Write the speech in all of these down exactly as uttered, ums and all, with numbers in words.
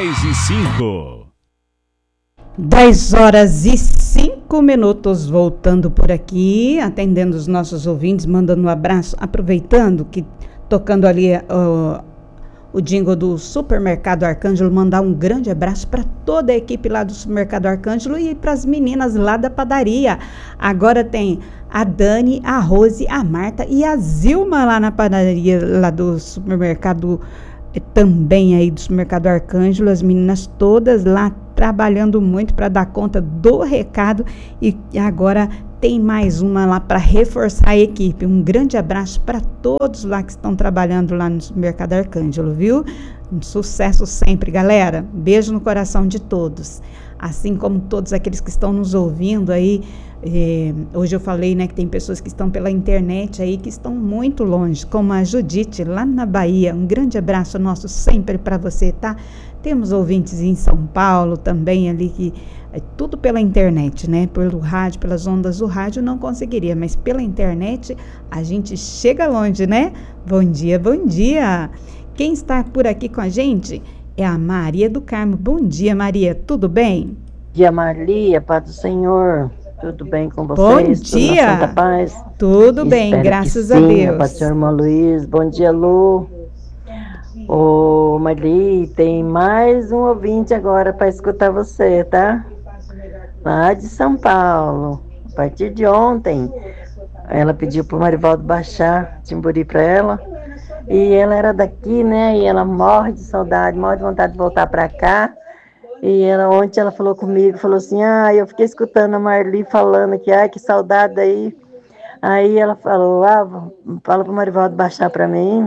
dez e cinco. dez horas e cinco minutos, voltando por aqui, atendendo os nossos ouvintes, mandando um abraço, aproveitando que, tocando ali uh, o jingle do Supermercado Arcângelo, mandar um grande abraço para toda a equipe lá do Supermercado Arcângelo e para as meninas lá da padaria. Agora tem a Dani, a Rose, a Marta e a Zilma lá na padaria lá do Supermercado, também aí do Supermercado Arcângelo, as meninas todas lá trabalhando muito para dar conta do recado, e agora tem mais uma lá para reforçar a equipe. Um grande abraço para todos lá que estão trabalhando lá no Supermercado Arcângelo, viu? Um sucesso sempre, galera. Beijo no coração de todos. Assim como todos aqueles que estão nos ouvindo aí. Eh, hoje eu falei, né, que tem pessoas que estão pela internet aí, que estão muito longe, como a Judite, lá na Bahia. Um grande abraço nosso sempre para você, tá? Temos ouvintes em São Paulo também ali, que é tudo pela internet, né? Pelo rádio, pelas ondas do rádio não conseguiria, mas pela internet a gente chega longe, né? Bom dia, bom dia! Quem está por aqui com a gente é a Maria do Carmo. Bom dia, Maria, tudo bem? Bom dia, Marli, a paz do Senhor. Tudo bem com vocês? Bom dia! Tudo na Santa Paz? Tudo bem, Espero graças que a sim, Deus. a paz do Senhor, irmão Luiz. Bom dia, Lu. Ô, Marli, tem mais um ouvinte agora para escutar você, tá? Lá de São Paulo. A partir de ontem, ela pediu pro Marivaldo baixar Timburi para ela. E ela era daqui, né? E ela morre de saudade, morre de vontade de voltar para cá. E ela, ontem ela falou comigo, falou assim, ah, eu fiquei escutando a Marli falando que, ai, que saudade aí. Aí ela falou, ah, fala pro Marivaldo baixar para mim.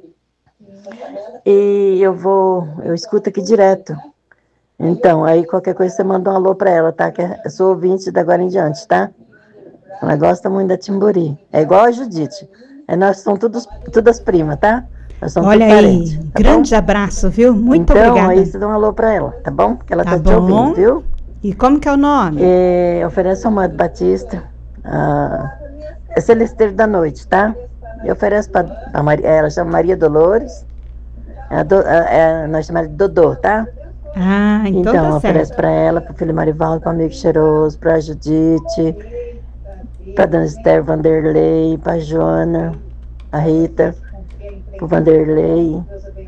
E eu vou, eu escuto aqui direto. Então, aí qualquer coisa você manda um alô para ela, tá? Que eu sou ouvinte da agora em diante, tá? Ela gosta muito da Timburi. É igual a Judite. É, nós somos todos, todas primas, tá? Nós somos Olha aí, parentes, tá grande bom? abraço, viu? Muito então, obrigada. Então, aí você dá um alô pra ela, tá bom? Porque ela Tá tá, te bom. ouvindo, viu? E como que é o nome? É, oferece ao Amado Batista. Ah, é Celesteiro da Noite, tá? Eu ofereço pra, pra Maria, ela chama Maria Dolores. É, do, é, nós chamamos de Dodô, tá? Ah, então, então tá certo. oferece pra ela, pro filho Marivaldo, pro amigo Cheiroso, pra Judite, pra Dona Esther, Vanderlei, pra Joana, a Rita, pro Vanderlei,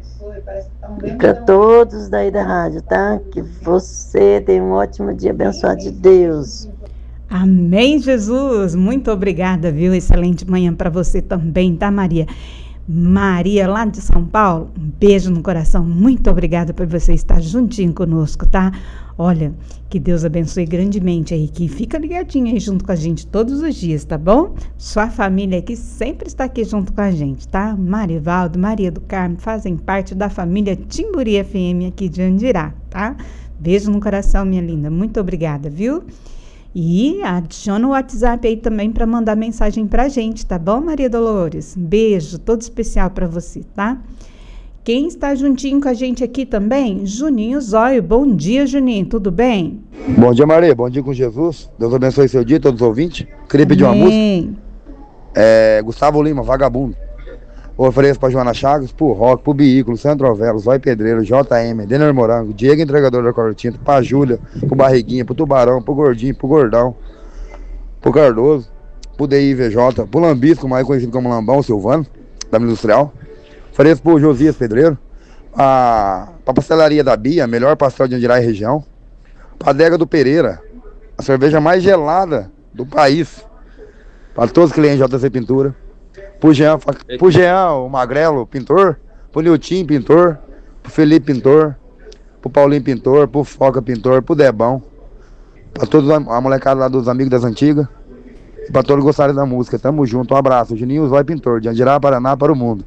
e para todos daí da rádio, tá? Que você tenha um ótimo dia abençoado de Deus. Amém, Jesus. Muito obrigada, viu? Excelente manhã para você também, tá, Maria? Maria, lá de São Paulo, um beijo no coração. Muito obrigada por você estar juntinho conosco, tá? Olha, que Deus abençoe grandemente aí, que fica ligadinho aí junto com a gente todos os dias, tá bom? Sua família aqui sempre está aqui junto com a gente, tá? Marivaldo, Maria do Carmo fazem parte da família Timburi F M aqui de Andirá, tá? Beijo no coração, minha linda. Muito obrigada, viu? E adiciona o WhatsApp aí também para mandar mensagem pra gente, tá bom, Maria Dolores? Beijo todo especial para você, tá? Quem está juntinho com a gente aqui também? Juninho Zóio. Bom dia, Juninho, tudo bem? Bom dia, Maria, bom dia com Jesus. Deus abençoe seu dia, todos os ouvintes. Queria pedir uma música. É, Gustavo Lima, Vagabundo. Eu ofereço pra Joana Chagas, pro Rock, pro Veículo, Centrovelo, Zóio Pedreiro, J M, Denner Morango, Diego Entregador da Cortinta, pra Júlia, pro Barriguinha, pro Tubarão, pro Gordinho, pro Gordão, pro Cardoso, pro D I V J, pro Lambisco, mais conhecido como Lambão, Silvano, da Industrial. Ofereço pro Josias Pedreiro, a, pra Pastelaria da Bia, melhor pastel de Andirá e região, pra Adega do Pereira, a cerveja mais gelada do país, para todos os clientes de J C Pintura. Pro Jean, pro Jean, o Magrelo, pintor, pro Nilton, pintor, pro Felipe, pintor, pro Paulinho, pintor, pro Foca, pintor, pro Debão, pra toda a molecada lá dos amigos das antigas, e pra todos gostarem da música. Tamo junto, um abraço. Juninho Zóio Pintor, de Andirá, Paraná, para o mundo.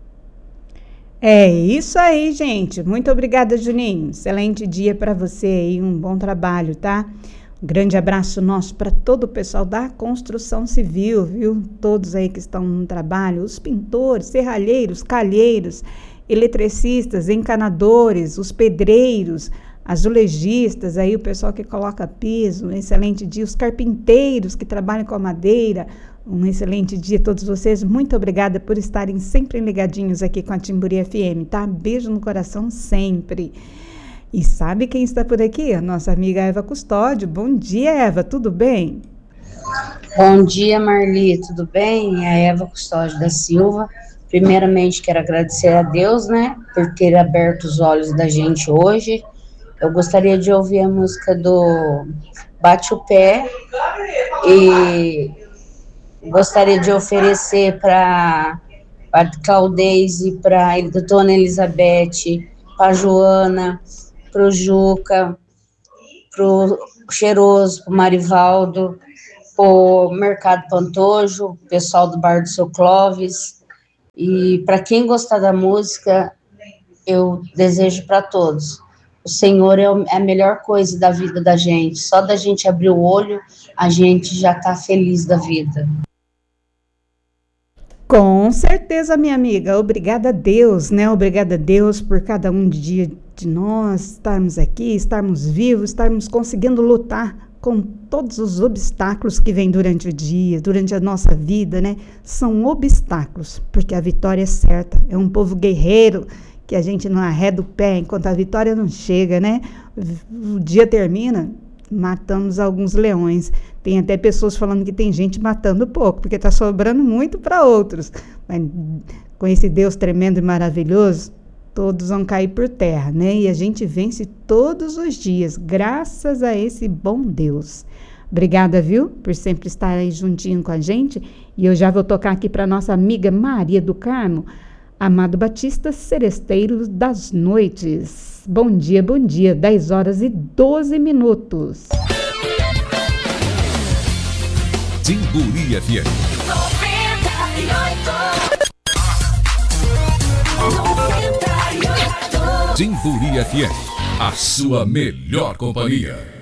É isso aí, gente. Muito obrigada, Juninho. Excelente dia para você aí, um bom trabalho, tá? Um grande abraço nosso para todo o pessoal da construção civil, viu? Todos aí que estão no trabalho, os pintores, serralheiros, calheiros, eletricistas, encanadores, os pedreiros, azulejistas, aí o pessoal que coloca piso, um excelente dia, os carpinteiros que trabalham com a madeira, um excelente dia a todos vocês. Muito obrigada por estarem sempre ligadinhos aqui com a Timburi F M, tá? Beijo no coração sempre. E sabe quem está por aqui? A nossa amiga Eva Custódio. Bom dia, Eva, tudo bem? Bom dia, Marli, tudo bem? É a Eva Custódio da Silva. Primeiramente, quero agradecer a Deus, né, por ter aberto os olhos da gente hoje. Eu gostaria de ouvir a música do Bate o Pé e gostaria de oferecer para a Claudese, para a Dona Elizabeth, para a Joana, para o Juca, para o Cheiroso, para o Marivaldo, para o Mercado Pantojo, o pessoal do Bar do Seu Clóvis. E para quem gostar da música, eu desejo para todos. O Senhor é a melhor coisa da vida da gente. Só da gente abrir o olho, a gente já está feliz da vida. Com certeza, minha amiga. Obrigada a Deus, né? Obrigada a Deus por cada um dia de nós estarmos aqui, estarmos vivos, estarmos conseguindo lutar com todos os obstáculos que vêm durante o dia, durante a nossa vida, né? São obstáculos, porque a vitória é certa. É um povo guerreiro que a gente não arreda o pé enquanto a vitória não chega, né? O dia termina, matamos alguns leões. Tem até pessoas falando que tem gente matando pouco, porque está sobrando muito para outros. Mas com esse Deus tremendo e maravilhoso, todos vão cair por terra, né? E a gente vence todos os dias, graças a esse bom Deus. Obrigada, viu, por sempre estar aí juntinho com a gente. E eu já vou tocar aqui para nossa amiga Maria do Carmo, Amado Batista, Seresteiro das Noites. Bom dia, bom dia, dez horas e doze minutos. Timburi F M. Timburi F M, a sua melhor companhia.